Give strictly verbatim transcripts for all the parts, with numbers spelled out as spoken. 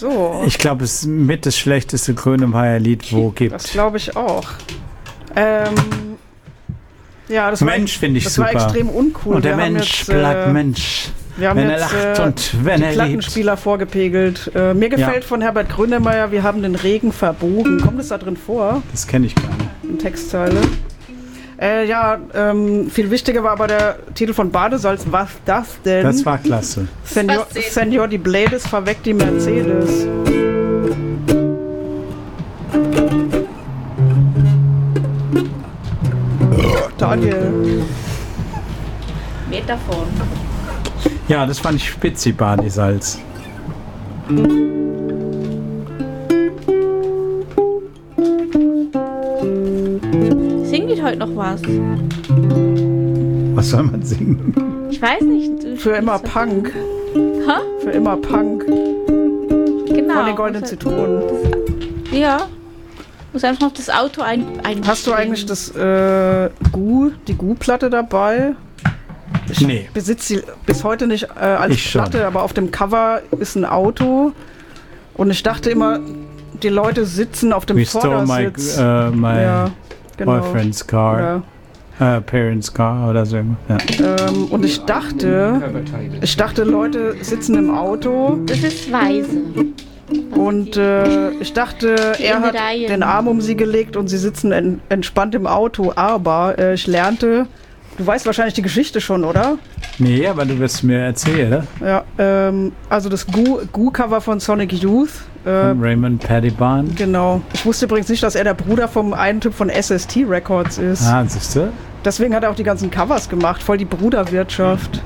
So. Ich glaube, es ist mit das schlechteste Grönemeyer-Lied, wo gibt. Das glaube ich auch. Ähm, ja, das Mensch finde ich das super. war extrem uncool. Und der Wir haben Mensch jetzt, bleibt äh, Mensch. Wir haben wenn jetzt er lacht äh, und wenn die er Plattenspieler lebt. vorgepegelt. Äh, mir gefällt Ja. von Herbert Grönemeyer, wir haben den Regen verbogen. Kommt es da drin vor? Das kenne ich gar nicht. In Textzeile. Äh, ja, ähm, viel wichtiger war aber der Titel von Badesalz. Was das denn? Das war klasse. Senor, Senor die Blades verweckt die Mercedes. Daniel. Mehr davon. Ja, das fand ich spitzi, Badesalz. Singt heute noch was? Was soll man singen? Ich weiß nicht. Für immer Punk. Ha? Für immer Punk. Genau. Von den goldenen Zitronen. Ja. Muss einfach noch das Auto ein, ein Hast du eigentlich das äh, Gu, die Gu-Platte dabei? Ich Nee. besitze sie bis heute nicht äh, als Ich schon. Platte, aber auf dem Cover ist ein Auto. Und ich dachte immer, die Leute sitzen auf dem We stole my, Vordersitz. uh, my ja, genau. boyfriend's car, Ja. uh, parents' car oder so. Ja. Ähm, und ich dachte, ich dachte, Leute sitzen im Auto Das ist weise. und äh, ich dachte, Die er hat Innereien. den Arm um sie gelegt und sie sitzen en entspannt im Auto. Aber äh, ich lernte, du weißt wahrscheinlich die Geschichte schon, oder? Nee, aber du wirst mir erzählen. Ja, ähm, also das Gu-Cover von Sonic Youth. Äh, Von Raymond Paddybahn. genau. Ich wusste übrigens nicht, dass er der Bruder vom einen Typ von S S T Records ist. Ah, siehst du? Deswegen hat er auch die ganzen Covers gemacht, voll die Bruderwirtschaft.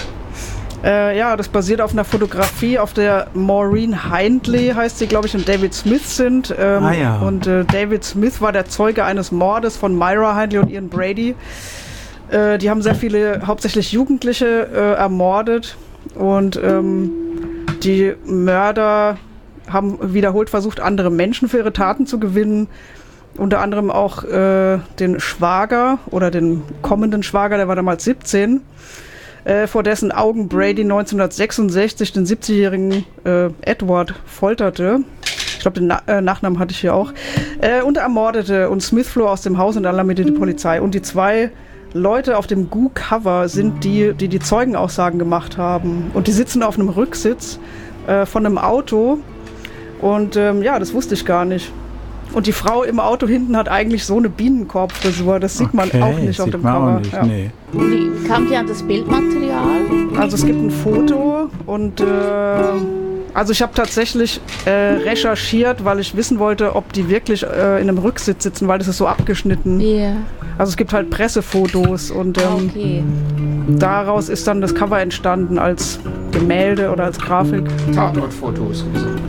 Äh, ja, das basiert auf einer Fotografie, auf der Maureen Hindley, heißt sie, glaube ich, und David Smith sind. Ähm, Ah, ja. Und äh, David Smith war der Zeuge eines Mordes von Myra Hindley und Ian Brady. Äh, die haben sehr viele, hauptsächlich Jugendliche, äh, ermordet. Und ähm, die Mörder haben wiederholt versucht, andere Menschen für ihre Taten zu gewinnen. Unter anderem auch äh, den Schwager oder den kommenden Schwager, der war damals siebzehn, äh, vor dessen Augen Brady neunzehnhundertsechsundsechzig den siebzigjährigen äh, Edward folterte. Ich glaube, den Na äh, Nachnamen hatte ich hier auch. Äh, und ermordete. Und Smith floh aus dem Haus und alarmierte die Polizei. Und die zwei Leute auf dem Gu-Cover sind die, die die Zeugenaussagen gemacht haben. Und die sitzen auf einem Rücksitz äh, von einem Auto. Und ähm, ja, das wusste ich gar nicht. Und die Frau im Auto hinten hat eigentlich so eine Bienenkorbfrisur. Das sieht man Okay, auch nicht auf sieht dem man Cover. Auch nicht, Ja. nee. Wie kam die an das Bildmaterial? Also es gibt ein Foto und äh, also ich habe tatsächlich äh, recherchiert, weil ich wissen wollte, ob die wirklich äh, in einem Rücksitz sitzen, weil das ist so abgeschnitten. Ja. Also es gibt halt Pressefotos und Ah, ähm, okay. daraus ist dann das Cover entstanden als Gemälde oder als Grafik. Tatortfotos.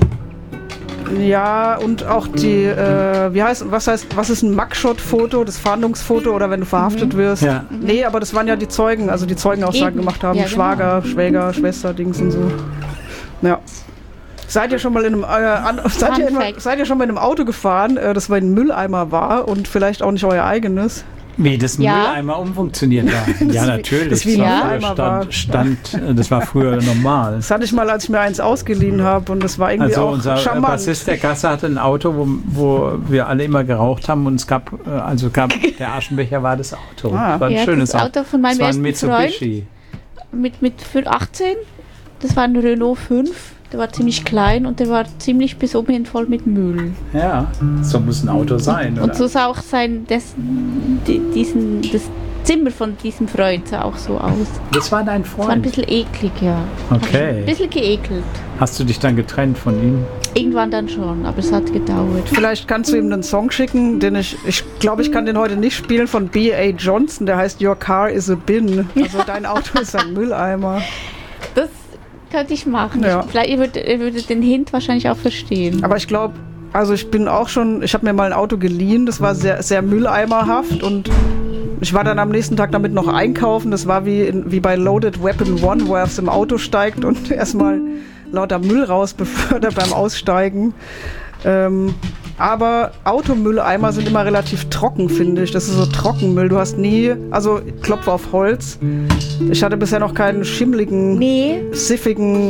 Ja, und auch die, äh, wie heißt, was heißt, was ist ein Mugshot-Foto, das Fahndungsfoto oder wenn du verhaftet wirst? Ja. Nee, aber das waren ja die Zeugen, also die Zeugenaussagen Eben. gemacht haben, Ja, genau. Schwager, Schwäger, Schwester, Dings und so. Ja. Seid ihr schon mal in einem, äh, an, seid, ihr in, Fact. seid ihr schon mal in einem Auto gefahren, äh, das bei einem Mülleimer war und vielleicht auch nicht euer eigenes? Wie das Ja. Mülleimer umfunktioniert war. Das Ja, wie- natürlich. das wie war ein früher Mülleimer war. stand, stand, äh, das war früher normal. Das hatte ich mal, als ich mir eins ausgeliehen habe und das war irgendwie Also auch unser äh, charmant. Bassist der Gasse hatte ein Auto, wo, wo wir alle immer geraucht haben und es gab, äh, also gab, der Aschenbecher war das Auto. Ah. Das war ein Ja, schönes das Auto von meinem das war ein ersten Freund. Mitsubishi. Mit, mit fün- achtzehn. Das war ein Renault fünf. Der war ziemlich klein und der war ziemlich bis oben hin voll mit Müll. Ja, so muss ein Auto sein, oder? Und so sah auch sein, das, die, diesen, das Zimmer von diesem Freund sah auch so aus. Das war dein Es war ein Freund. bisschen eklig, ja. Hab ich Okay. Ein bisschen geekelt. Hast du dich dann getrennt von ihm? Irgendwann dann schon, aber es hat gedauert. Vielleicht kannst du ihm einen Song schicken, den ich, ich glaube, ich kann den heute nicht spielen, von B A Johnson, der heißt Your Car is a Bin. Also dein Auto ist ein Mülleimer. Das könnte ich machen. Ja. Ich, vielleicht ihr würdet, ihr würdet den Hint wahrscheinlich auch verstehen. Aber ich glaube, also ich bin auch schon, ich habe mir mal ein Auto geliehen, das war sehr, sehr mülleimerhaft und ich war dann am nächsten Tag damit noch einkaufen. Das war wie, in, wie bei Loaded Weapon One, wo er aus dem Auto steigt und erstmal lauter Müll raus befördert beim Aussteigen. Ähm, aber Automülleimer sind immer relativ trocken, finde ich. Das ist so Trockenmüll. Du hast nie, also Klopf auf Holz. Ich hatte bisher noch keinen schimmligen, nee, siffigen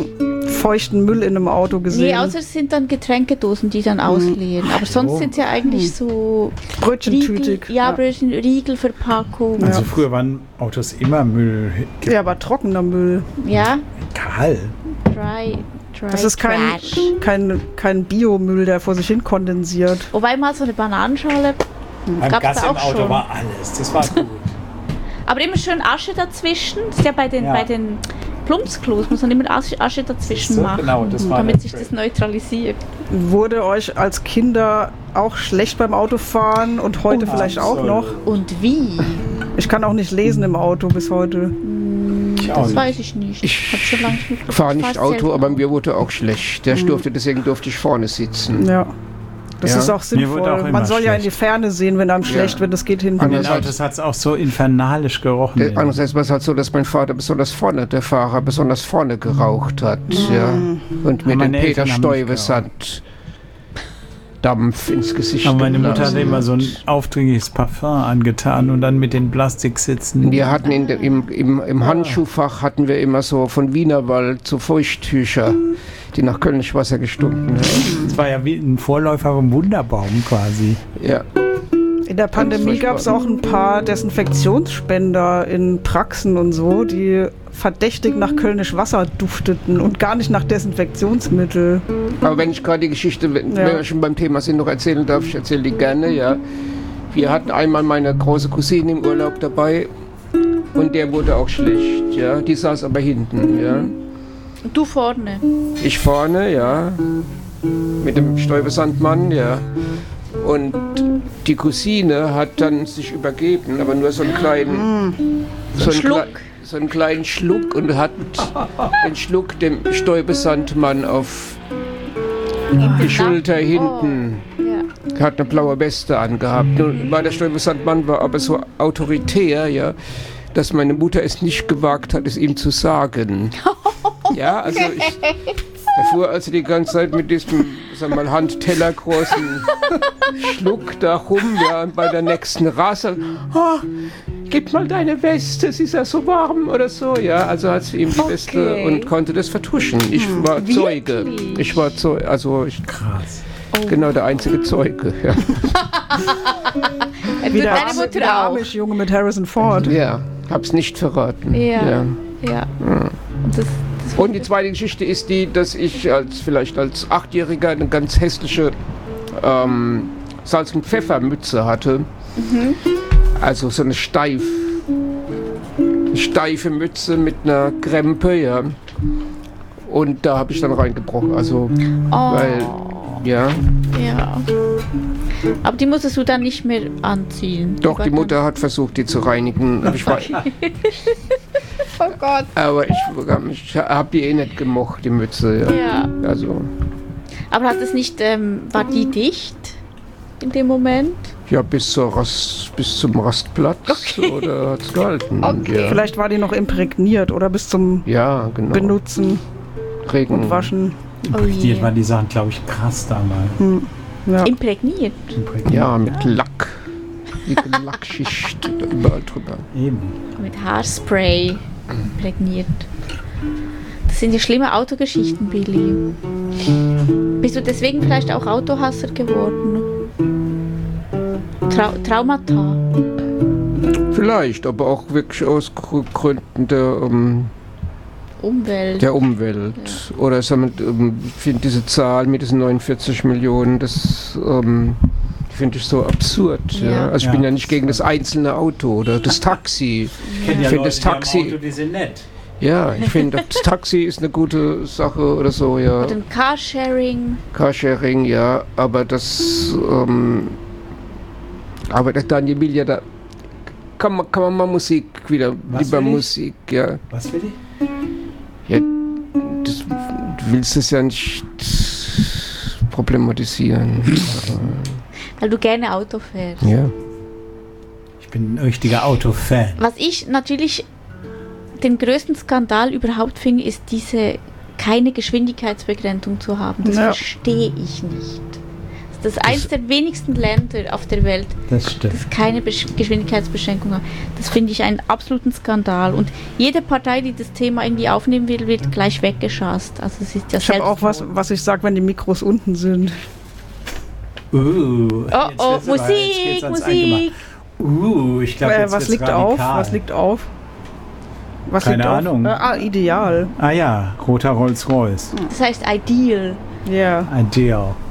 feuchten Müll in einem Auto gesehen. Nee, außer es sind dann Getränkedosen, die dann ausleeren. Aber sonst Oh. sind es ja eigentlich so Brötchentütig. Riegel, ja, Brötchen, Riegelverpackung. Also Ja. früher waren Autos immer Müll. Ja, aber trockener Müll. Ja, Egal. dry, dry Das ist kein, trash. kein, kein Biomüll, der vor sich hin kondensiert. Wobei mal so eine Bananenschale Beim gab's Gas da im auch Auto schon. war alles. Das war gut. Aber immer schön Asche dazwischen. Das ist ja bei den, Ja. bei den Plumpsklos, muss man immer Asche, Asche dazwischen So, machen, genau, das war damit der sich Trick. das neutralisiert. Wurde euch als Kinder auch schlecht beim Autofahren und heute Und- vielleicht auch noch? Und wie? Ich kann auch nicht lesen im Auto bis heute. Ich auch Das nicht. weiß ich nicht. Ich Hab schon lange nicht mehr fahre nicht fahr's Auto, selten aber Auto. mir wurde auch schlecht. Der durfte, deswegen durfte ich vorne sitzen. Ja. Das Ja. ist auch Mir wurde auch sinnvoll. immer Man soll ja in die schlecht. Ferne sehen, wenn einem schlecht wird. Das geht hinten. In den Andererseits- Autos hat es auch so infernalisch gerochen. Der- Andererseits war es halt so, dass mein Vater besonders vorne, der Fahrer, besonders vorne geraucht hat. Ja. Und mir den meine Peter Eltern haben nicht Stuyvesant Dampf ins Gesicht Aber meine Mutter geblasen hat immer so ein hat. aufdringliches Parfum angetan und dann mit den Plastiksitzen. Wir hatten in der, im, im, im Handschuhfach hatten wir immer so von Wienerwald so Feuchttücher, die nach Kölnisch Wasser gestunken haben. Das war ja wie ein Vorläufer vom Wunderbaum quasi. Ja. In der Pandemie furchtbar. gab es auch ein paar Desinfektionsspender in Praxen und so, die verdächtig nach Kölnisch Wasser dufteten und gar nicht nach Desinfektionsmittel. Aber wenn ich gerade die Geschichte, wenn, Ja. wenn wir schon beim Thema sind, noch erzählen darf, ich erzähle die gerne, ja. Wir hatten einmal meine große Cousine im Urlaub dabei und der wurde auch schlecht, ja. Die saß aber hinten, ja. Und du vorne. Ich vorne, ja. Mit dem Stuyvesant-Mann, ja. Und die Cousine hat dann sich übergeben, aber nur so einen kleinen, so einen, Schluck. Kle- so einen kleinen Schluck und hat den Schluck dem Stuyvesant-Mann auf die Schulter hinten. Ja. Er hat eine blaue Weste angehabt. Nun war der Stuyvesant-Mann war aber so autoritär, ja, dass meine Mutter es nicht gewagt hat, es ihm zu sagen. Ja, also ich, er fuhr also die ganze Zeit mit diesem, sagen wir mal, handtellergroßen Schluck da rum, ja, und bei der nächsten Rasse, oh, gib mal deine Weste, es ist ja so warm oder so, ja, also hat sie ihm die Weste Okay. und konnte das vertuschen. Ich war Zeuge. Wirklich? Ich war Zeuge, also ich, Krass. genau der einzige Zeuge, ja. Wie der, Deine Arme- Mutter wie der auch. Amish-Junge mit Harrison Ford. Ja, hab's nicht verraten. Ja. Ja. Ja. Und das, das Und die zweite Geschichte ist die, dass ich als vielleicht als Achtjähriger eine ganz hässliche ähm, Salz- und Pfeffermütze hatte. Also so eine steif, eine steife Mütze mit einer Krempe, ja. Und da habe ich dann reingebrochen. Also, oh, weil, ja, ja. Aber die musstest du dann nicht mehr anziehen. doch, war die dann- Mutter hat versucht, die zu reinigen. Aber ich, war, Oh Gott. aber ich, ich habe die eh nicht gemocht, die Mütze, ja. Ja. Also, Aber hat es nicht, ähm, war die dicht in dem Moment? ja, bis, zur Rast, bis zum Rastplatz oder hat es gehalten. Okay. Ja. Vielleicht war die noch imprägniert oder bis zum Ja, genau. Benutzen Regen. und Waschen. Imprägniert je. waren die Sachen, glaube ich, krass damals. Ja. Imprägniert. Imprägniert. Ja, mit Lack. Die Lackschicht überall drüber. Eben. Mit Haarspray imprägniert. Das sind ja schlimme Autogeschichten, Billy. Bist du deswegen vielleicht auch Autohasser geworden? Trau Traumata? Vielleicht, aber auch wirklich aus Gr- Gründen der, ähm, Umwelt? der Umwelt. Oder sagen wir, ähm, ich finde diese Zahl mit diesen neunundvierzig Millionen, das ähm, finde ich so absurd. Ja. Ja. Also ich Ja. bin ja nicht gegen das einzelne Auto oder das Taxi. Ich kenne ja finde Leute, das die haben Taxi- Auto, die sind nett. Ja, ich finde, das Taxi ist eine gute Sache oder so, ja. Oder ein Carsharing? Carsharing, ja, aber das, ähm, aber der Daniel will ja da, kann man, kann man mal Musik wieder, Was lieber will ich? Musik, ja. Was will ich? ja das, du willst es ja nicht problematisieren. Weil du gerne Auto fährst. ja. Ich bin ein richtiger Autofan. Was ich natürlich den größten Skandal überhaupt finde, ist diese keine Geschwindigkeitsbegrenzung zu haben. Das Ja. verstehe ich nicht. Das das ist eines der wenigsten Länder auf der Welt, Das stimmt. das keine Besch Geschwindigkeitsbeschränkung hat. Das finde ich einen absoluten Skandal. Und jede Partei, die das Thema irgendwie aufnehmen will, wird gleich weggeschasst. Also es ist ja Ich habe auch was, was ich sage, wenn die Mikros unten sind. Uh, Oh, jetzt oh, wird's aber- jetzt Musik, geht's ans Musik. Eingemachte. Uh, ich glaube, Äh, jetzt was wird's liegt auf? radikal. Was liegt auf? Was Keine liegt Ahnung. Auf? Äh, ah, ideal. Ah ja, roter Rolls-Royce. Das heißt Ideal. Ja. Ideal.